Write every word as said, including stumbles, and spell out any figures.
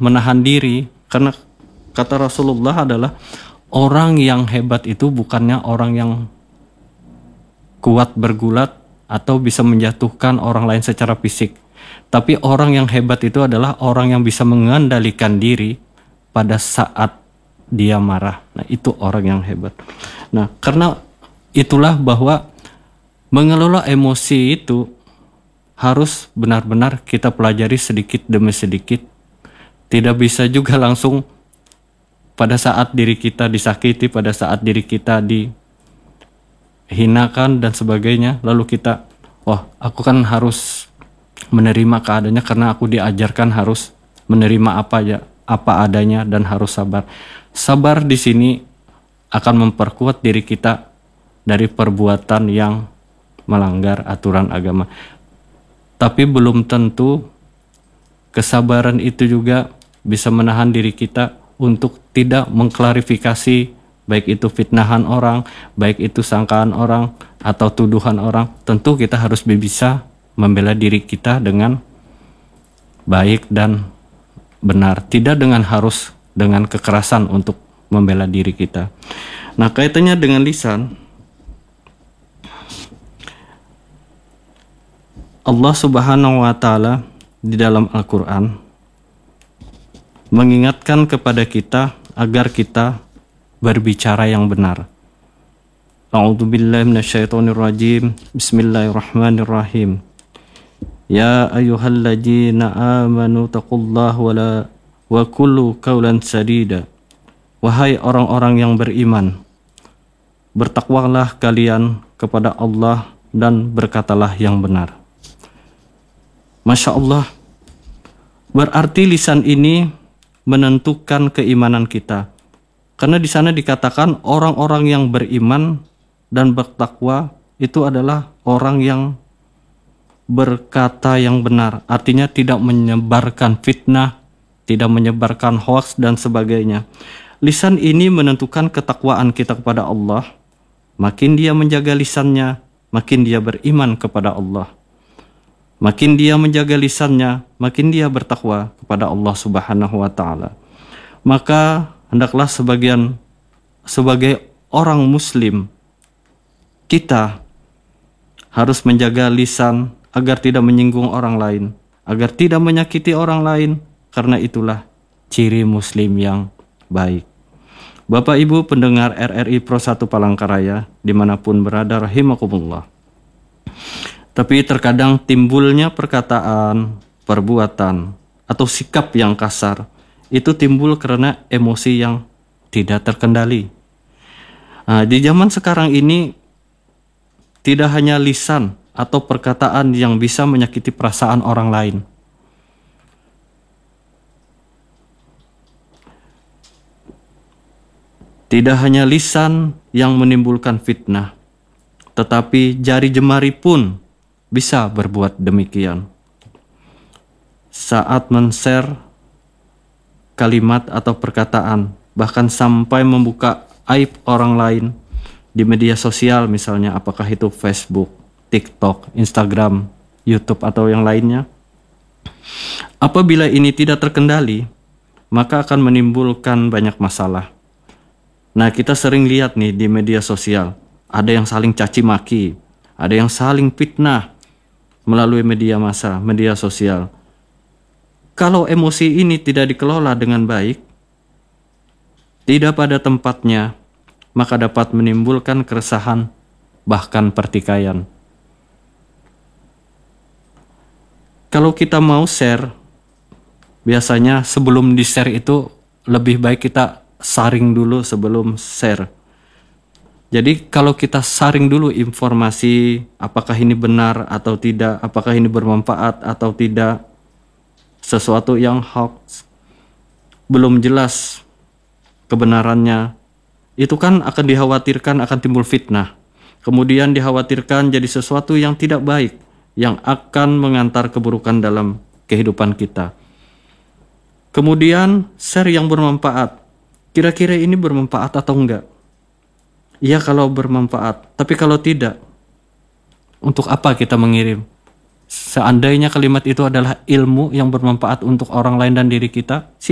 menahan diri, karena kata Rasulullah adalah orang yang hebat itu bukannya orang yang kuat bergulat atau bisa menjatuhkan orang lain secara fisik, tapi orang yang hebat itu adalah orang yang bisa mengendalikan diri pada saat dia marah. Nah, itu orang yang hebat. Nah, karena itulah bahwa mengelola emosi itu harus benar-benar kita pelajari sedikit demi sedikit. Tidak bisa juga langsung pada saat diri kita disakiti, pada saat diri kita dihinakan dan sebagainya, lalu kita, wah, aku kan harus menerima keadaannya karena aku diajarkan harus menerima apa aja, apa adanya dan harus sabar. Sabar di sini akan memperkuat diri kita dari perbuatan yang melanggar aturan agama. Tapi belum tentu kesabaran itu juga bisa menahan diri kita untuk tidak mengklarifikasi baik itu fitnahan orang, baik itu sangkaan orang atau tuduhan orang. Tentu kita harus bisa membela diri kita dengan baik dan benar, tidak dengan harus dengan kekerasan untuk membela diri kita. Nah, kaitannya dengan lisan, Allah Subhanahu wa Ta'ala di dalam Al-Quran mengingatkan kepada kita agar kita berbicara yang benar. A'udzubillahi minasyaitonirrajim. Bismillahirrahmanirrahim. Ya ayyuhalladzina amanu taqullaha wa la wa qulu qawlan sadida. Wahai orang-orang yang beriman, bertakwalah kalian kepada Allah dan berkatalah yang benar. Masya Allah, berarti lisan ini menentukan keimanan kita. Karena di sana dikatakan orang-orang yang beriman dan bertakwa itu adalah orang yang berkata yang benar. Artinya tidak menyebarkan fitnah, tidak menyebarkan hoaks dan sebagainya. Lisan ini menentukan ketakwaan kita kepada Allah. Makin dia menjaga lisannya, makin dia beriman kepada Allah. Makin dia menjaga lisannya, makin dia bertakwa kepada Allah Subhanahu wa Ta'ala. Maka hendaklah sebagian sebagai orang muslim kita harus menjaga lisan agar tidak menyinggung orang lain, agar tidak menyakiti orang lain, karena itulah ciri muslim yang baik. Bapak Ibu pendengar R R I Pro satu Palangkaraya dimanapun berada rahimakumullah. Tapi terkadang timbulnya perkataan, perbuatan, atau sikap yang kasar itu timbul karena emosi yang tidak terkendali. Nah, di zaman sekarang ini tidak hanya lisan atau perkataan yang bisa menyakiti perasaan orang lain. Tidak hanya lisan yang menimbulkan fitnah, tetapi jari jemari pun bisa berbuat demikian. Saat men-share kalimat atau perkataan, bahkan sampai membuka aib orang lain di media sosial misalnya, apakah itu Facebook, TikTok, Instagram, YouTube atau yang lainnya. Apabila ini tidak terkendali, maka akan menimbulkan banyak masalah. Nah, kita sering lihat nih di media sosial, ada yang saling caci maki, ada yang saling fitnah melalui media massa, media sosial. Kalau emosi ini tidak dikelola dengan baik, tidak pada tempatnya, maka dapat menimbulkan keresahan, bahkan pertikaian. Kalau kita mau share, biasanya sebelum di-share itu lebih baik kita saring dulu sebelum share. Jadi kalau kita saring dulu informasi, apakah ini benar atau tidak, apakah ini bermanfaat atau tidak, sesuatu yang hoax, belum jelas kebenarannya, itu kan akan dikhawatirkan akan timbul fitnah. Kemudian dikhawatirkan jadi sesuatu yang tidak baik, yang akan mengantar keburukan dalam kehidupan kita. Kemudian share yang bermanfaat. Kira-kira ini bermanfaat atau enggak? Iya kalau bermanfaat, tapi kalau tidak, untuk apa kita mengirim? Seandainya kalimat itu adalah ilmu yang bermanfaat untuk orang lain dan diri kita,